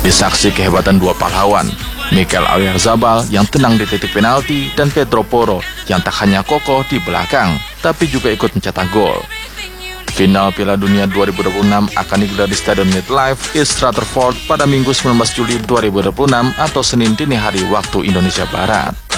Disaksi kehebatan dua pahlawan, Mikel Oyarzabal yang tenang di titik penalti dan Pedro Porro yang tak hanya kokoh di belakang, tapi juga ikut mencetak gol. Final Piala Dunia 2026 akan digelar di Stadion MetLife, East Rutherford pada Minggu 19 Juli 2026 atau Senin dini hari waktu Indonesia Barat.